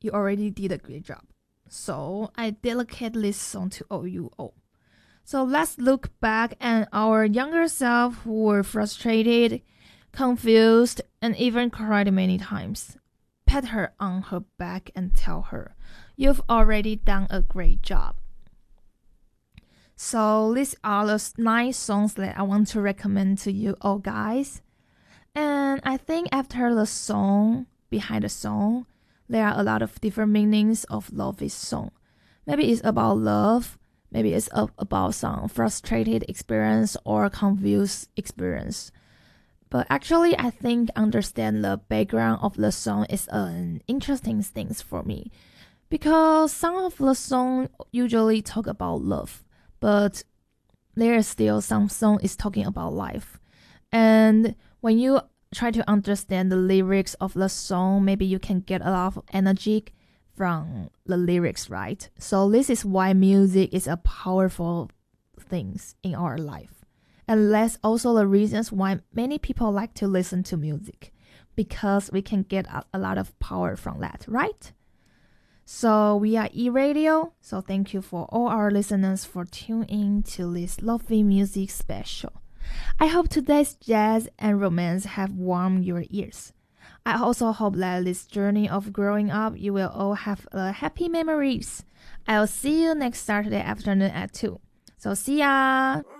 you already did a great job. So I dedicate this song to all you all. So let's look back at our younger self who were frustrated, confused, and even cried many times. Pat her on her back and tell her, you've already done a great job. So these are the 9 songs that I want to recommend to you all guys. And I think after the song, behind the song, there are a lot of different meanings of love is song. Maybe it's about love, maybe it's about some frustrated experience or confused experience. But actually, I think understand the background of the song is an interesting thing for me. Because some of the song usually talk about love, but there is still some song is talking about life. And when you try to understand the lyrics of the song, maybe you can get a lot of energy from the lyrics, right? So this is why music is a powerful thing in our life. And that's also the reasons why many people like to listen to music, because we can get a lot of power from that, right? So we are E-Radio, so thank you for all our listeners for tuning in to this lovely music special. I hope today's jazz and romance have warmed your ears. I also hope that this journey of growing up, you will all have happy memories. I'll see you next Saturday afternoon at 2. So see ya!